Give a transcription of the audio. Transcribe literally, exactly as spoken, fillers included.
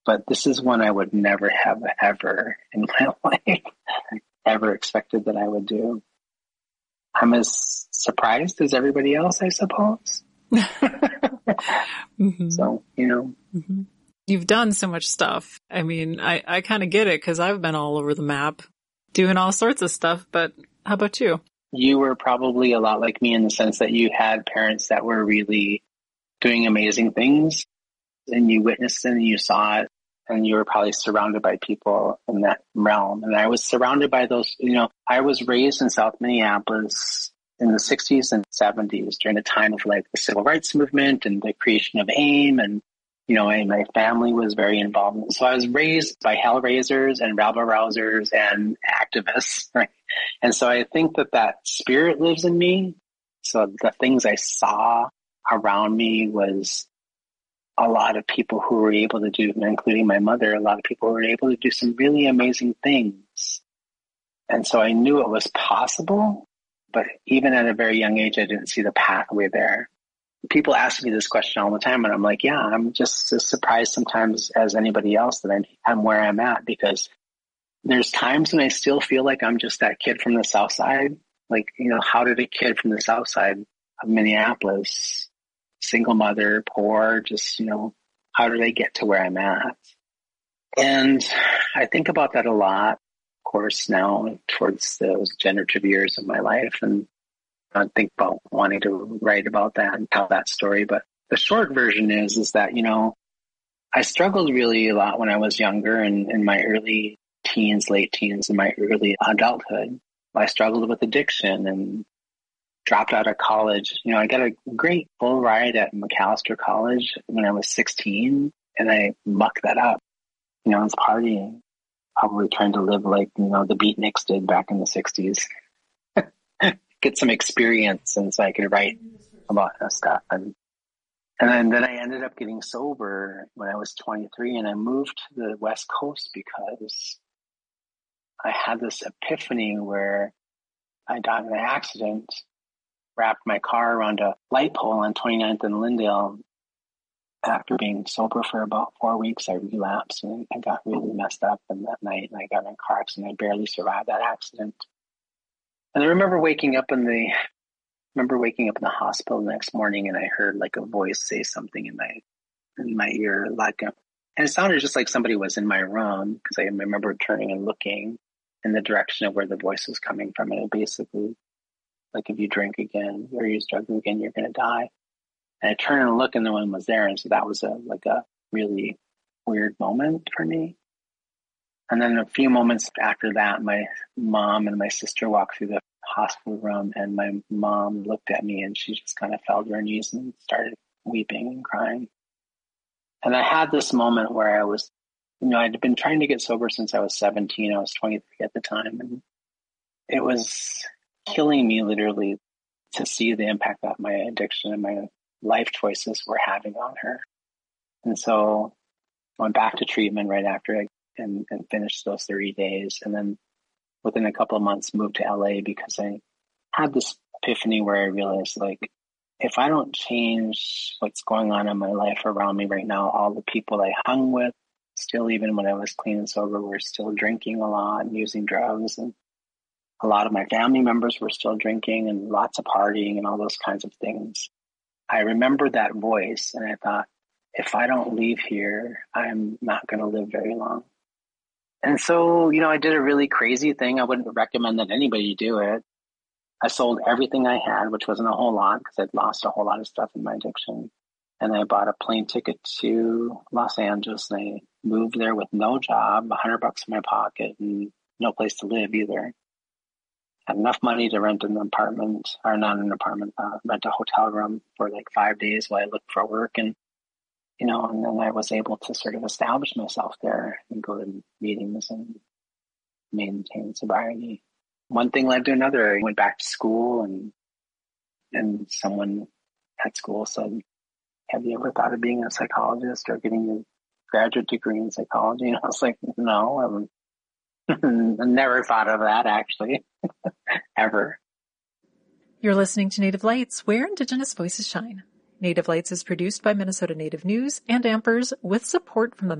But this is one I would never have ever in my life ever expected that I would do. I'm as surprised as everybody else, I suppose. mm-hmm. So, you know. Mm-hmm. You've done so much stuff. I mean, I, I kind of get it because I've been all over the map doing all sorts of stuff. But how about you? You were probably a lot like me in the sense that you had parents that were really doing amazing things, and you witnessed it and you saw it, and you were probably surrounded by people in that realm. And I was surrounded by those, you know, I was raised in South Minneapolis in the sixties and seventies during the time of like the civil rights movement and the creation of AIM. And, you know, and my family was very involved in it. So I was raised by hellraisers and rabble-rousers and activists, right? And so I think that that spirit lives in me. So the things I saw around me was a lot of people who were able to do, including my mother, a lot of people who were able to do some really amazing things. And so I knew it was possible, but even at a very young age, I didn't see the pathway there. People ask me this question all the time, and I'm like, yeah, I'm just as surprised sometimes as anybody else that I'm, I'm where I'm at, because there's times when I still feel like I'm just that kid from the South Side. Like, you know, how did a kid from the South Side of Minneapolis, single mother, poor, just, you know, how did I get to where I'm at? And I think about that a lot, of course, now towards those generative years of my life. And I think about wanting to write about that and tell that story. But the short version is, is that, you know, I struggled really a lot when I was younger and in my early teens, late teens, and my early adulthood. I struggled with addiction and dropped out of college. You know, I got a great full ride at Macalester College when I was sixteen, and I mucked that up. You know, I was partying, probably trying to live like, you know, the beatniks did back in the sixties. Get some experience, and so I could write about that stuff. And and then, then I ended up getting sober when I was twenty-three, and I moved to the West Coast because I had this epiphany where I got in an accident, wrapped my car around a light pole on twenty-ninth and Lyndale. After being sober for about four weeks, I relapsed and I got really messed up. And that night, and I got in a car accident. I barely survived that accident. And I remember waking up in the, remember waking up in the hospital the next morning, and I heard like a voice say something in my, in my ear, like, a, and it sounded just like somebody was in my room, because I remember turning and looking in the direction of where the voice was coming from. And it basically, like, if you drink again or you struggle again, you're going to die. And I turned and looked, and no one was there. And so that was a, like a really weird moment for me. And then a few moments after that, my mom and my sister walked through the hospital room, and my mom looked at me and she just kind of fell to her knees and started weeping and crying. And I had this moment where I was, you know, I'd been trying to get sober since I was seventeen. I was twenty-three at the time. And it was killing me literally to see the impact that my addiction and my life choices were having on her. And so I went back to treatment right after I and, and finished those thirty days. And then within a couple of months moved to L A because I had this epiphany where I realized, like, if I don't change what's going on in my life around me right now, all the people I hung with, still even when I was clean and sober, were still drinking a lot and using drugs. And a lot of my family members were still drinking and lots of partying and all those kinds of things. I remembered that voice, and I thought, if I don't leave here, I'm not going to live very long. And so, you know, I did a really crazy thing. I wouldn't recommend that anybody do it. I sold everything I had, which wasn't a whole lot because I'd lost a whole lot of stuff in my addiction. And I bought a plane ticket to Los Angeles, and I moved there with no job, a hundred bucks in my pocket, and no place to live either. Had enough money to rent an apartment, or not an apartment, uh, rent a hotel room for like five days while I looked for work. And, you know, and then I was able to sort of establish myself there and go to meetings and maintain sobriety. One thing led to another. I went back to school, and and someone at school said, have you ever thought of being a psychologist or getting a graduate degree in psychology? And I was like, no, I haven't. I never thought of that, actually, ever. You're listening to Native Lights, where Indigenous voices shine. Native Lights is produced by Minnesota Native News and Ampers with support from the